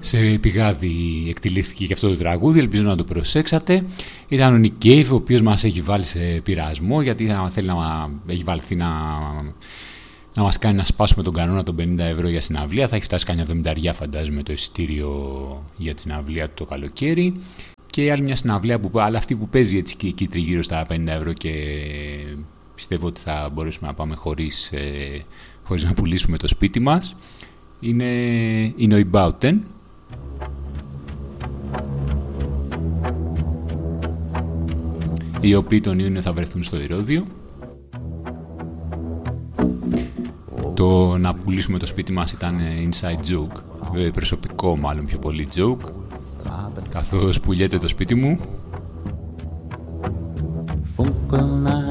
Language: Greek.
Σε πηγάδι εκτελήθηκε και αυτό το τραγούδι, ελπίζω να το προσέξατε. Ήταν ο Nick Cave, ο οποίος μας έχει βάλει σε πειρασμό, γιατί θέλει να έχει βαλθεί να μας κάνει να σπάσουμε τον κανόνα των 50 ευρώ για συναυλία. Θα έχει φτάσει κανένα 70 φαντάζομαι το εισιτήριο για τη συναυλία του το καλοκαίρι. Και άλλη μια συναυλία, αλλά αυτή που παίζει έτσι και εκεί τριγύρω στα 50 ευρώ και πιστεύω ότι θα μπορέσουμε να πάμε χωρίς να πουλήσουμε το σπίτι μας. Είναι η Neubauten. Οι οποίοι τον Ιούνιο θα βρεθούν στο Ηρώδειο. Το να πουλήσουμε το σπίτι μας ήταν inside joke, προσωπικό μάλλον πιο πολύ joke, καθώς πουλιέται το σπίτι μου.